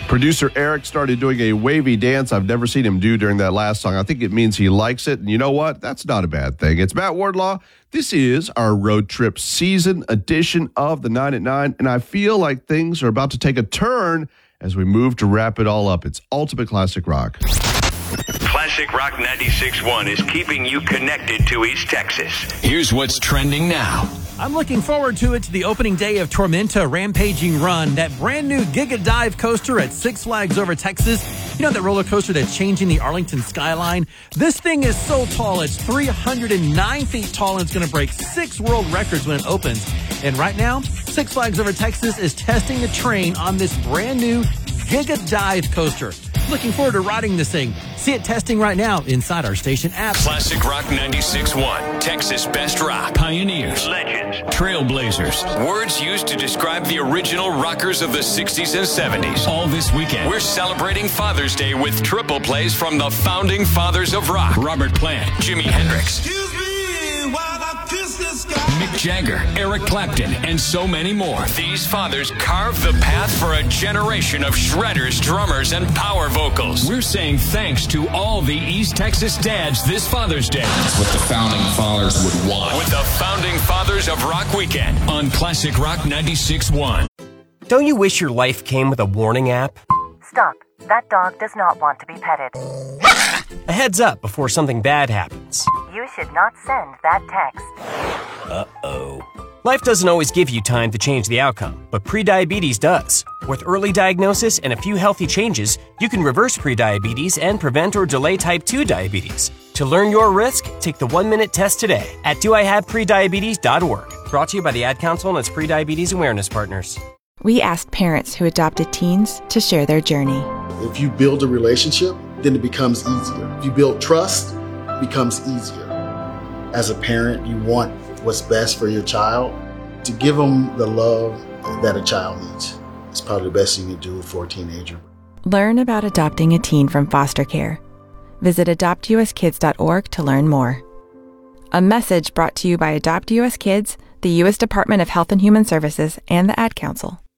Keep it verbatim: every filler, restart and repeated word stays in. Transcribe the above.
Producer Eric started doing a wavy dance I've never seen him do during that last song. I think it means he likes it. And you know what? That's not a bad thing. It's Matt Wardlaw. This is our road trip season edition of the nine at nine. And I feel like things are about to take a turn as we move to wrap it all up. It's Ultimate Classic Rock. Classic Rock ninety-six point one is keeping you connected to East Texas. Here's what's trending now. I'm looking forward to it, to the opening day of Tormenta Rampaging Run, that brand new Giga Dive coaster at Six Flags Over Texas. You know that roller coaster that's changing the Arlington skyline? This thing is so tall, it's three hundred nine feet tall, and it's going to break six world records when it opens. And right now, Six Flags Over Texas is testing the train on this brand new Giga Dive coaster. Looking forward to riding this thing. See it testing right now inside our station app. Classic Rock ninety-six point one. Texas Best Rock. Pioneers. Legends. Trailblazers. Words used to describe the original rockers of the sixties and seventies. All this weekend, we're celebrating Father's Day with triple plays from the founding fathers of rock. Robert Plant, Jimi Hendrix. Excuse me while I kiss this guy. Mick Jagger, Eric Clapton, and so many more. These fathers carved the path for a generation of shredders, drummers, and power vocals. We're saying thanks to all the East Texas dads this Father's Day. That's what the founding fathers would want. With the founding fathers of Rock Weekend on Classic Rock ninety-six point one. Don't you wish your life came with a warning app? Stop. That dog does not want to be petted. A heads up before something bad happens. You should not send that text. Uh-oh. Life doesn't always give you time to change the outcome, but prediabetes does. With early diagnosis and a few healthy changes, you can reverse prediabetes and prevent or delay type two diabetes. To learn your risk, take the one-minute test today at do I have prediabetes dot org. Brought to you by the Ad Council and its prediabetes awareness partners. We asked parents who adopted teens to share their journey. If you build a relationship, then it becomes easier. If you build trust, it becomes easier. As a parent, you want what's best for your child. To give them the love that a child needs is probably the best thing you can do for a teenager. Learn about adopting a teen from foster care. Visit adopt u s kids dot org to learn more. A message brought to you by Adopt U S Kids, the U S Department of Health and Human Services, and the Ad Council.